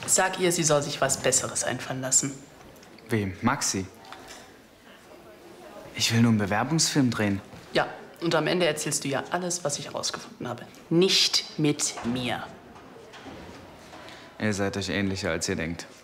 Sag ihr, sie soll sich was Besseres einfallen lassen. Wem? Maxi? Ich will nur einen Bewerbungsfilm drehen. Ja, und am Ende erzählst du ja alles, was ich herausgefunden habe. Nicht mit mir. Ihr seid euch ähnlicher, als ihr denkt.